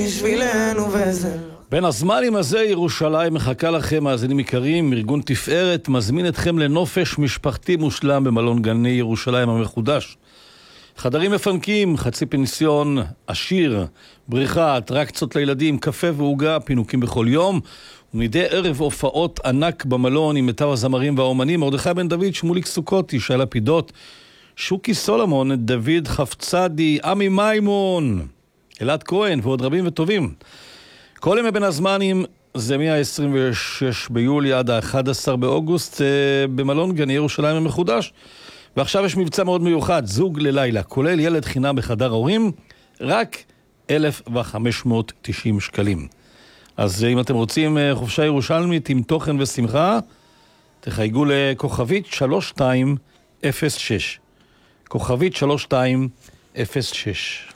בשבילנו וזה. בין הזמנים הזה ירושלים מחכה לכם, מאזינים יקרים. ארגון תפארת מזמין אתכם לנופש משפחתי מושלם במלון גני ירושלים המחודש. חדרים מפנקים, חצי פנסיון, עשיר, בריכה, אטרקציות לילדים, קפה והוגה, פינוקים בכל יום, ומדי ערב הופעות ענק במלון עם מיטב הזמרים והאומנים, מרדכי בן דוד, שמוליק סוכות, ישי לפידות, שוקי סולומון, דוד חפצדי, עמי מימון, אלעד כהן ועוד רבים וטובים. כל ימי בין הזמנים זה מה-26 ביולי עד ה-11 באוגוסט במלון גני ירושלים המחודש. ועכשיו יש מבצע מאוד מיוחד, זוג ללילה, כולל ילד חינם בחדר הורים, רק 1,590 שקלים. אז אם אתם רוצים חופשה ירושלמית עם תוכן ושמחה, תחייגו לכוכבית 3206. כוכבית 3206.